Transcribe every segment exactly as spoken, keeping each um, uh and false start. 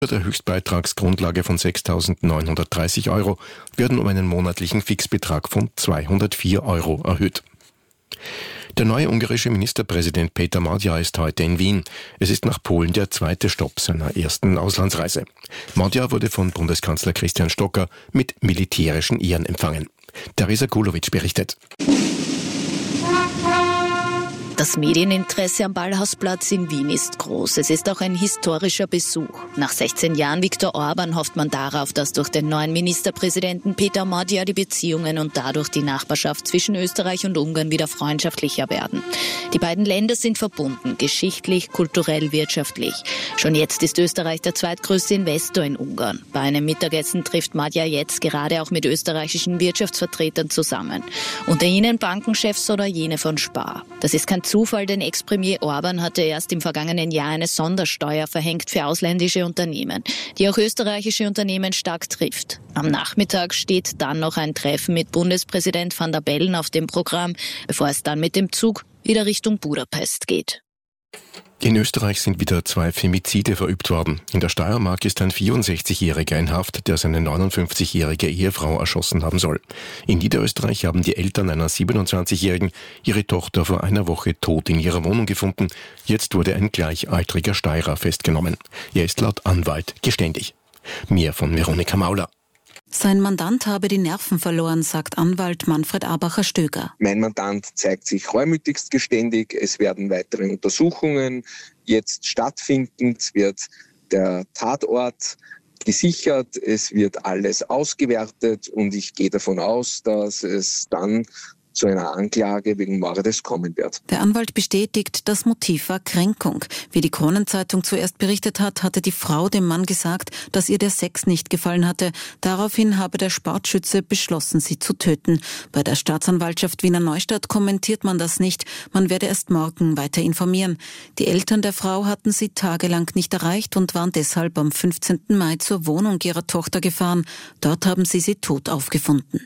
der Höchstbeitragsgrundlage von sechstausendneunhundertdreißig Euro werden um einen monatlichen Fixbetrag von zweihundertvier Euro erhöht. Der neue ungarische Ministerpräsident Péter Magyar ist heute in Wien. Es ist nach Polen der zweite Stopp seiner ersten Auslandsreise. Magyar wurde von Bundeskanzler Christian Stocker mit militärischen Ehren empfangen. Teresa Kulowitsch berichtet. Das Medieninteresse am Ballhausplatz in Wien ist groß. Es ist auch ein historischer Besuch. Nach sechzehn Jahren Viktor Orban hofft man darauf, dass durch den neuen Ministerpräsidenten Péter Magyar die Beziehungen und dadurch die Nachbarschaft zwischen Österreich und Ungarn wieder freundschaftlicher werden. Die beiden Länder sind verbunden, geschichtlich, kulturell, wirtschaftlich. Schon jetzt ist Österreich der zweitgrößte Investor in Ungarn. Bei einem Mittagessen trifft Magyar jetzt gerade auch mit österreichischen Wirtschaftsvertretern zusammen. Unter ihnen Bankenchefs oder jene von Spar. Das ist kein Zufall, denn Ex-Premier Orban hatte erst im vergangenen Jahr eine Sondersteuer verhängt für ausländische Unternehmen, die auch österreichische Unternehmen stark trifft. Am Nachmittag steht dann noch ein Treffen mit Bundespräsident Van der Bellen auf dem Programm, bevor es dann mit dem Zug wieder Richtung Budapest geht. In Österreich sind wieder zwei Femizide verübt worden. In der Steiermark ist ein vierundsechzigjähriger in Haft, der seine neunundfünfzigjährige Ehefrau erschossen haben soll. In Niederösterreich haben die Eltern einer siebenundzwanzigjährigen ihre Tochter vor einer Woche tot in ihrer Wohnung gefunden. Jetzt wurde ein gleichaltriger Steirer festgenommen. Er ist laut Anwalt geständig. Mehr von Veronika Mauler. Sein Mandant habe die Nerven verloren, sagt Anwalt Manfred Abacher-Stöger. Mein Mandant zeigt sich reumütigst geständig. Es werden weitere Untersuchungen jetzt stattfinden. Es wird der Tatort gesichert. Es wird alles ausgewertet und ich gehe davon aus, dass es dann zu einer Anklage wegen Mordes kommen wird. Der Anwalt bestätigt, das Motiv war Kränkung. Wie die Kronenzeitung zuerst berichtet hat, hatte die Frau dem Mann gesagt, dass ihr der Sex nicht gefallen hatte. Daraufhin habe der Sportschütze beschlossen, sie zu töten. Bei der Staatsanwaltschaft Wiener Neustadt kommentiert man das nicht. Man werde erst morgen weiter informieren. Die Eltern der Frau hatten sie tagelang nicht erreicht und waren deshalb am fünfzehnten Mai zur Wohnung ihrer Tochter gefahren. Dort haben sie sie tot aufgefunden.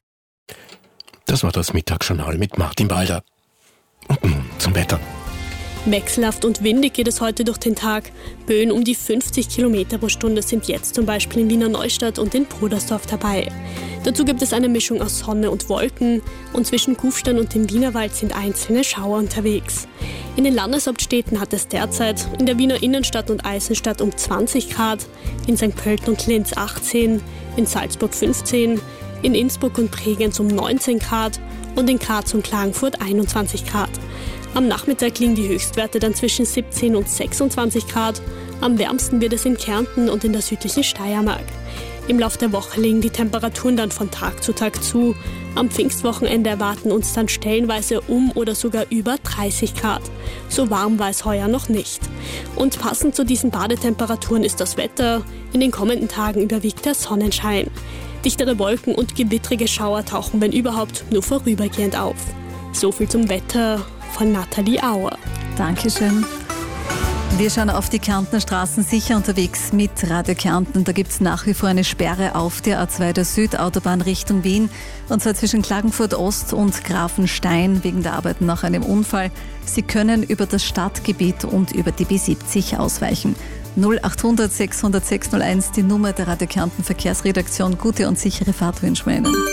Das war das Mittagsjournal mit Martin Balder. Und nun zum Wetter. Wechselhaft und windig geht es heute durch den Tag. Böen um die fünfzig Kilometer pro Stunde sind jetzt zum Beispiel in Wiener Neustadt und in Brudersdorf dabei. Dazu gibt es eine Mischung aus Sonne und Wolken und zwischen Kufstein und dem Wienerwald sind einzelne Schauer unterwegs. In den Landeshauptstädten hat es derzeit in der Wiener Innenstadt und Eisenstadt um zwanzig Grad, in Sankt Pölten und Linz achtzehn, in Salzburg fünfzehn, in Innsbruck und Bregenz um neunzehn Grad und in Graz und Klagenfurt einundzwanzig Grad. Am Nachmittag liegen die Höchstwerte dann zwischen siebzehn und sechsundzwanzig Grad. Am wärmsten wird es in Kärnten und in der südlichen Steiermark. Im Lauf der Woche legen die Temperaturen dann von Tag zu Tag zu. Am Pfingstwochenende erwarten uns dann stellenweise um oder sogar über dreißig Grad. So warm war es heuer noch nicht. Und passend zu diesen Badetemperaturen ist das Wetter. In den kommenden Tagen überwiegt der Sonnenschein. Dichtere Wolken und gewittrige Schauer tauchen, wenn überhaupt, nur vorübergehend auf. So viel zum Wetter von Nathalie Auer. Dankeschön. Wir schauen auf die Kärntner Straßen, sicher unterwegs mit Radio Kärnten. Da gibt es nach wie vor eine Sperre auf der A zwei der Südautobahn Richtung Wien. Und zwar zwischen Klagenfurt Ost und Grafenstein wegen der Arbeiten nach einem Unfall. Sie können über das Stadtgebiet und über die B siebzig ausweichen. null achthundert sechshundert sechshunderteins, die Nummer der Radio Kärnten Verkehrsredaktion. Gute und sichere Fahrt wünschen wir Ihnen.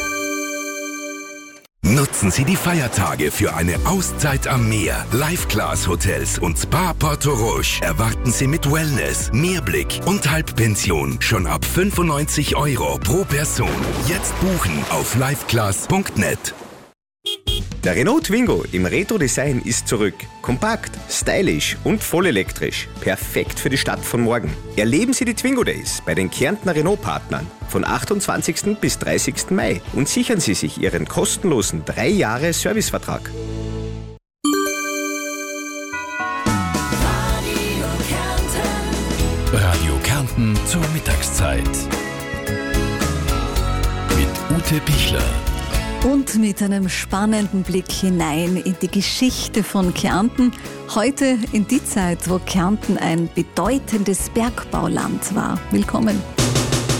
Nutzen Sie die Feiertage für eine Auszeit am Meer. Live-Class-Hotels und Spa Porto Roche erwarten Sie mit Wellness, Meerblick und Halbpension schon ab fünfundneunzig Euro pro Person. Jetzt buchen auf liveclass punkt net. Der Renault Twingo im Retro-Design ist zurück. Kompakt, stylisch und vollelektrisch. Perfekt für die Stadt von morgen. Erleben Sie die Twingo Days bei den Kärntner Renault-Partnern von achtundzwanzigsten bis dreißigsten Mai und sichern Sie sich Ihren kostenlosen drei Jahre Servicevertrag. Radio Kärnten zur Mittagszeit. Mit Ute Pichler. Und mit einem spannenden Blick hinein in die Geschichte von Kärnten. Heute in die Zeit, wo Kärnten ein bedeutendes Bergbauland war. Willkommen.